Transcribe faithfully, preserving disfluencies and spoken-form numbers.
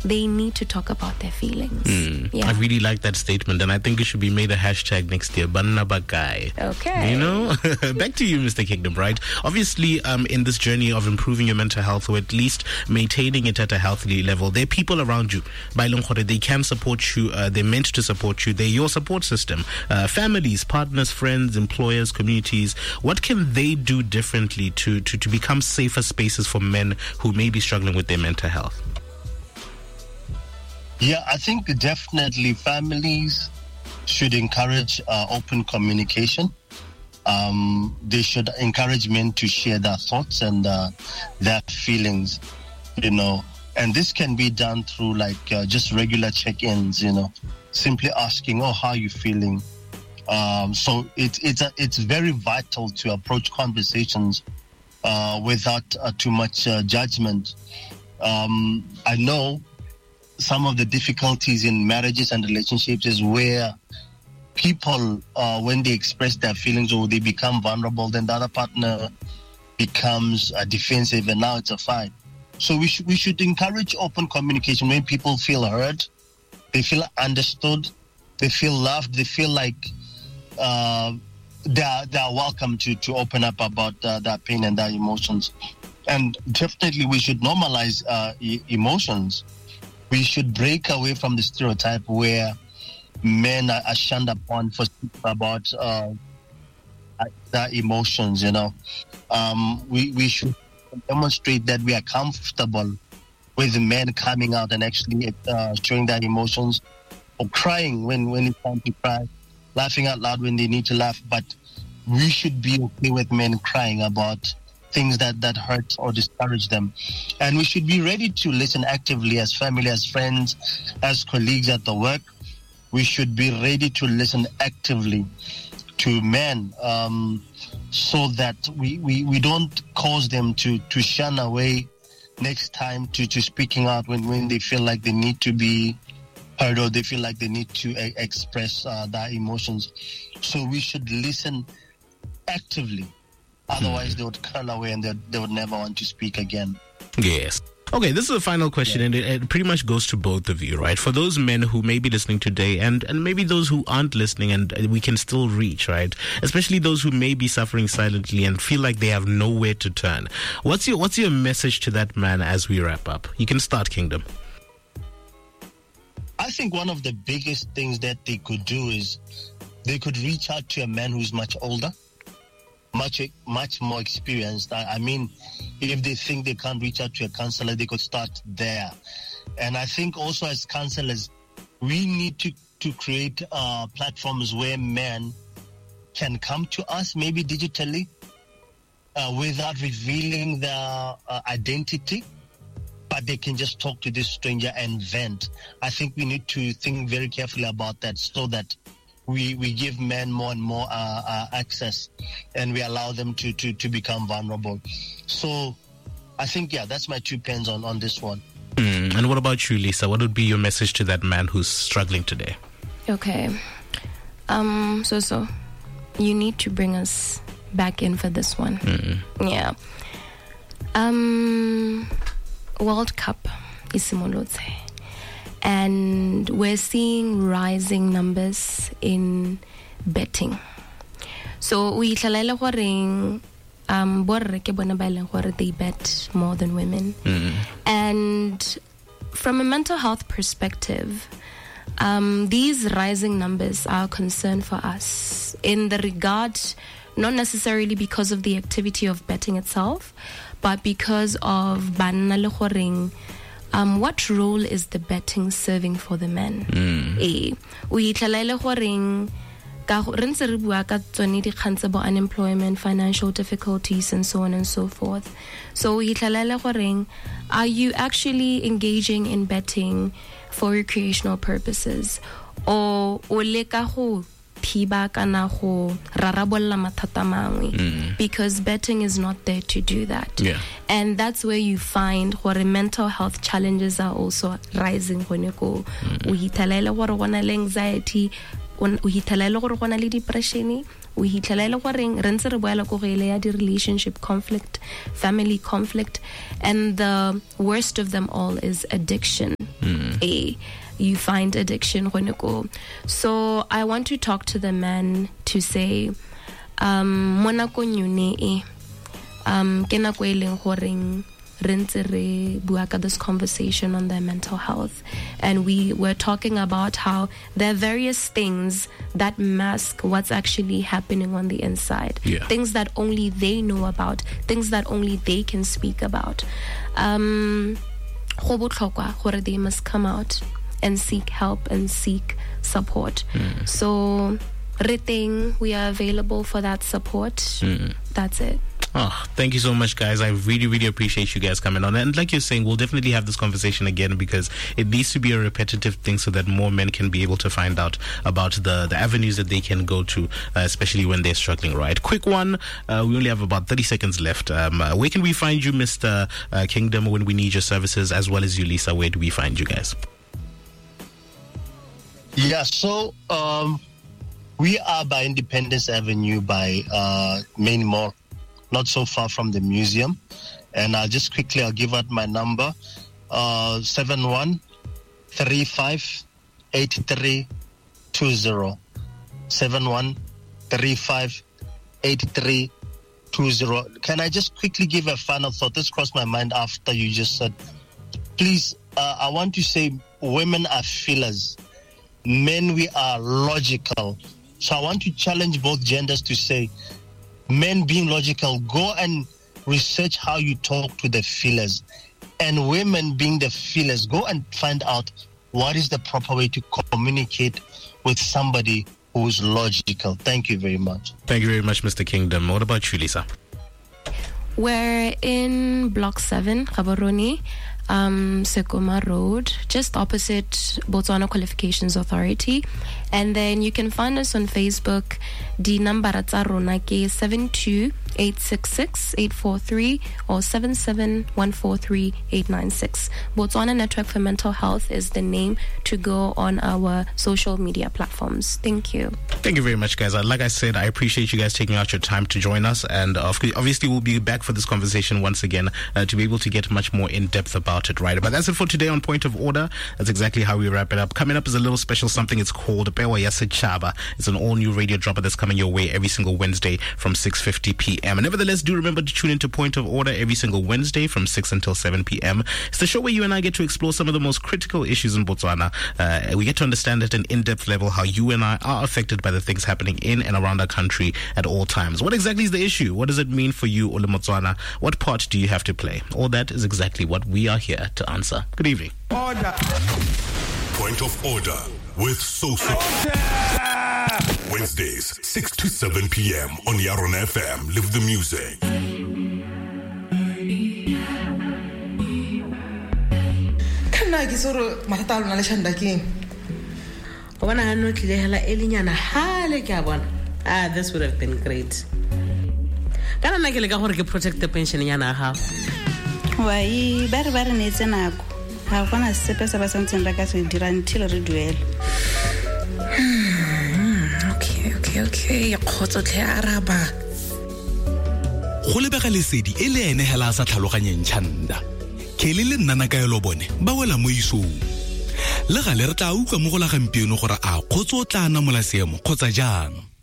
they need to talk about their feelings. Mm. Yeah. I really like that statement, and I think it should be made a hashtag next year. Banna Bagai. Okay. You know? Back to you, Mister Kingdom, right? Obviously, um, in this journey of improving your mental health, or at least maintaining it at a healthy level, there are people around you. They can support you. Uh, they're meant to support you. They're your support system. Uh, families, partners, friends, employers, communities. What can they do differently to, to, to become safer spaces for men who may be struggling with their mental health? Yeah, I think definitely families should encourage uh, open communication. Um, they should encourage men to share their thoughts and uh, their feelings, you know. And this can be done through like uh, just regular check-ins, you know, simply asking, "Oh, how are you feeling?" Um, so it, it's a, it's very vital to approach conversations uh, without uh, too much uh, judgment. Um, I know some of the difficulties in marriages and relationships is where people, uh, when they express their feelings or they become vulnerable, then the other partner becomes uh, defensive, and now it's a fight. So we should we should encourage open communication when people feel heard, they feel understood, they feel loved, they feel like uh, they are they are welcome to to open up about uh, their pain and their emotions. And definitely, we should normalize uh, e- emotions. We should break away from the stereotype where men are, are shunned upon for speaking about uh, their emotions, you know. Um, we, we should demonstrate that we are comfortable with men coming out and actually uh, showing their emotions, or crying when, when it's time to cry, laughing out loud when they need to laugh. But we should be okay with men crying about things that, that hurt or discourage them. And we should be ready to listen actively as family, as friends, as colleagues at the work. We should be ready to listen actively to men um, so that we, we, we don't cause them to, to shun away next time to, to speaking out when, when they feel like they need to be heard or they feel like they need to a- express uh, their emotions. So we should listen actively. Otherwise, they would curl away and they, they would never want to speak again. Yes. Okay, this is the final question, yeah. and it, it pretty much goes to both of you, right? For those men who may be listening today, and, and maybe those who aren't listening and we can still reach, right? Especially those who may be suffering silently and feel like they have nowhere to turn. What's your What's your message to that man as we wrap up? You can start, Kingdom. I think one of the biggest things that they could do is they could reach out to a man who's much older, much much more experienced. I, I mean, if they think they can't reach out to a counselor, they could start there. And I think also as counselors, we need to, to create uh, platforms where men can come to us, maybe digitally, uh, without revealing their uh, identity, but they can just talk to this stranger and vent. I think we need to think very carefully about that so that We, we give men more and more uh, uh, access, and we allow them to, to, to become vulnerable. So I think, yeah, that's my two pence on, on this one. Mm. And what about you, Lisa? What would be your message to that man who's struggling today? Okay. Um. So, so, you need to bring us back in for this one. Mm. Yeah. Um. World Cup is simolotse. And we're seeing rising numbers in betting. So we tlhalela gore um borre ke bona ba leng gore they bet more than women. Mm. And from a mental health perspective, um these rising numbers are a concern for us in the regard, not necessarily because of the activity of betting itself, but because of banna le goreng. Um, what role is the betting serving for the men? Mm. Eh, we tlhalele goreng ka re ntse re bua ka tsone dikgang tsa bo unemployment, financial difficulties, and so on and so forth. So we tlhalele goreng, are you actually engaging in betting for recreational purposes, or o leka go thiba kana go rarabolla mathata mangwe? Because betting is not there to do that. Yeah. And that's where you find where mental health challenges are also rising. When you go, we hithalela gore gona le anxiety, we hithalela gore gona le depression, we hithalela gore re ntse re boela go ile ya di relationship conflict, family conflict, and the worst of them all is addiction. Mm. a you find addiction. So I want to talk to the men to say, um, mona ko nyune um, kena ko eleng horeng buaka this conversation on their mental health, and we were talking about how there are various things that mask what's actually happening on the inside, yeah. things that only they know about, things that only they can speak about. Um, they must come out and seek help and seek support. Mm. So, Riting, we are available for that support. Mm. That's it. Oh, thank you so much, guys. I really, really appreciate you guys coming on. And like you're saying, we'll definitely have this conversation again, because it needs to be a repetitive thing so that more men can be able to find out about the, the avenues that they can go to, uh, especially when they're struggling, right? Quick one. Uh, we only have about thirty seconds left. Um, uh, where can we find you, Mister Uh, Kingdom, when we need your services, as well as you, Lisa? Where do we find you guys? Yeah, so um, we are by Independence Avenue by uh, Main Mall, not so far from the museum. And I'll just quickly, I'll give out my number, uh, seven one three five eight three two zero. seven one three five eight three two zero. Can I just quickly give a final thought? This crossed my mind after you just said, please, uh, I want to say women are feelers. Men, we are logical. So I want to challenge both genders to say, men being logical, go and research how you talk to the feelers. And women being the feelers, go and find out what is the proper way to communicate with somebody who is logical. Thank you very much. Thank you very much, Mister Kingdom. What about you, Lisa? We're in Block seven, Gaborone, um, Sekoma Road, just opposite Botswana Qualifications Authority. And then you can find us on Facebook. The number is seven two eight six six eight four three or seven seven one four three eight nine six. Botswana Network for Mental Health is the name to go on our social media platforms. Thank you. Thank you very much, guys. Like I said, I appreciate you guys taking out your time to join us. And obviously, we'll be back for this conversation once again uh, to be able to get much more in depth about it, right? But that's it for today on Point of Order. That's exactly how we wrap it up. Coming up is a little special something. It's called Pewa Yase Chaba. It's an all-new radio dropper that's coming your way every single Wednesday from six fifty p.m. And nevertheless, do remember to tune into Point of Order every single Wednesday from six until seven p.m. It's the show where you and I get to explore some of the most critical issues in Botswana. Uh, we get to understand at an in-depth level how you and I are affected by the things happening in and around our country at all times. What exactly is the issue? What does it mean for you, Ole Motswana? What part do you have to play? All that is exactly what we are here to answer. Good evening. Order. Point of Order with Sosa. Wednesdays, six to seven p.m. on Yaron F M. Live the music. Kana ke soro matata lona le shanda ke. Go bona no tlile hela elinyana hale ke a bona. Ah, this would have been great. Kana na ke le ka gore ke protect the pension yana ha. Wai ba re ba re netse nako. Ha gona sepe se ba sentseng ra ka se dira until re duele. Okay, okay, okay. Khotso tle araba. Go lebega lesedi e le ene hela sa tlhaloganyeng tšhanda. Khele le nnana ka elo bone ba wela mo isong. Le gale re tla utlwa mo go la gampieno gore a khotso tla na mola seemo kgotsa jang.